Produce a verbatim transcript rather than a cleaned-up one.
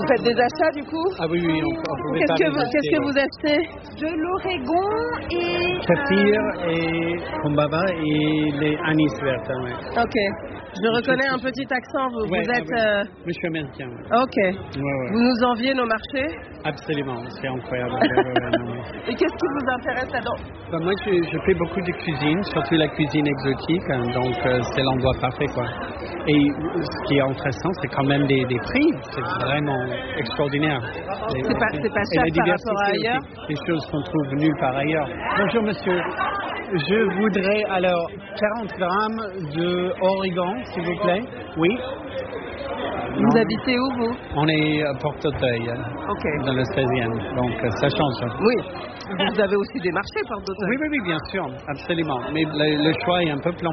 Vous faites des achats du coup? Ah oui, oui, on, on pouvait Qu'est-ce pas que, vous, résister, qu'est-ce que ouais. vous achetez? De l'Oregon et... Kaffir euh, et Kumbaba et les anis vertes, ouais. Ok. Je reconnais un petit accent, vous, Ouais, vous ah êtes... oui. euh, Mais je suis américain. Ouais. Ok. Ouais, ouais. Vous nous enviez nos marchés? Absolument, c'est incroyable. Ouais, ouais, ouais, non, mais- Et qu'est-ce qui vous intéresse là-dedans? Bah, moi, je, je fais beaucoup de cuisine, surtout la cuisine exotique, hein, donc euh, c'est l'endroit parfait, quoi. Et euh, ce qui est intéressant, c'est quand même des, des prix, c'est vraiment extraordinaire. Les- C'est pas, c'est pas et cher la par rapport à diversité ailleurs? aussi, des choses qu'on trouve nulle part ailleurs. Bonjour, monsieur. Je voudrais alors quarante grammes de origan, s'il vous plaît. Oui. Vous Non. habitez où, vous? On est à Porte-Auteuil, hein, Ok. dans le seizième, donc euh, ça change. Oui. Vous avez aussi des marchés, par d'autres. Oui, oui, oui, bien sûr, absolument. Mais le, le choix est un peu plan